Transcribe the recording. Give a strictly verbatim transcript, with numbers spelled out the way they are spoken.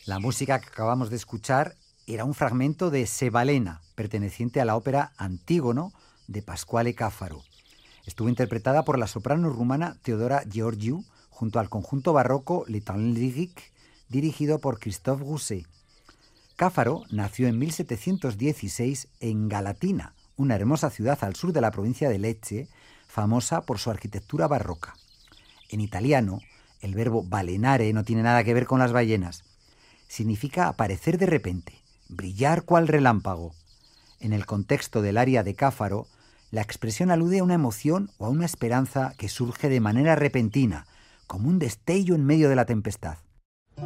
La música que acabamos de escuchar era un fragmento de Sebalena, perteneciente a la ópera Antígono de Pasquale Cáfaro. Estuvo interpretada por la soprano rumana Teodora Georgiou junto al conjunto barroco Le Temps Lyrique, dirigido por Christophe Rousset. Cáfaro nació en mil setecientos dieciséis en Galatina, una hermosa ciudad al sur de la provincia de Lecce, famosa por su arquitectura barroca. En italiano, el verbo balenare no tiene nada que ver con las ballenas. Significa aparecer de repente, brillar cual relámpago. En el contexto del aria de Cáfaro, la expresión alude a una emoción o a una esperanza que surge de manera repentina, como un destello en medio de la tempestad.